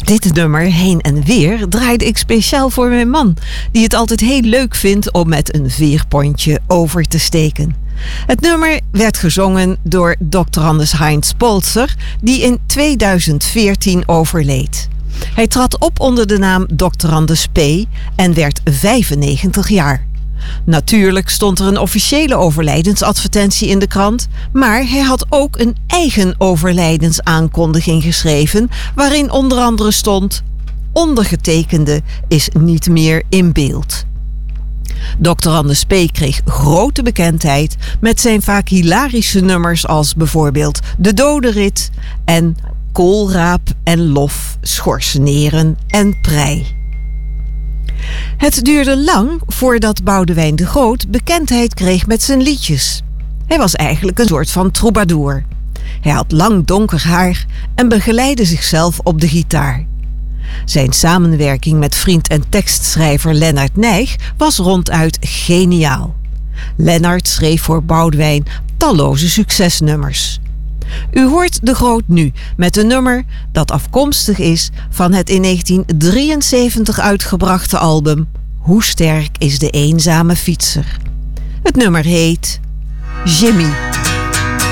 Dit nummer, Heen en Weer, draaide ik speciaal voor mijn man, die het altijd heel leuk vindt om met een veerpontje over te steken. Het nummer werd gezongen door Dr. Anders Heinz Polzer, die in 2014 overleed. Hij trad op onder de naam Dr. Anders P. en werd 95 jaar. Natuurlijk stond er een officiële overlijdensadvertentie in de krant, maar hij had ook een eigen overlijdensaankondiging geschreven, waarin onder andere stond: ondergetekende is niet meer in beeld. Dr. Anders P. kreeg grote bekendheid met zijn vaak hilarische nummers als bijvoorbeeld De Dodenrit en Koolraap en Lof, Schorseneren en Prei. Het duurde lang voordat Boudewijn de Groot bekendheid kreeg met zijn liedjes. Hij was eigenlijk een soort van troubadour. Hij had lang donker haar en begeleidde zichzelf op de gitaar. Zijn samenwerking met vriend en tekstschrijver Lennart Nijg was ronduit geniaal. Lennart schreef voor Boudewijn talloze succesnummers. U hoort de Groot nu met een nummer dat afkomstig is van het in 1973 uitgebrachte album Hoe sterk is de eenzame fietser. Het nummer heet Jimmy.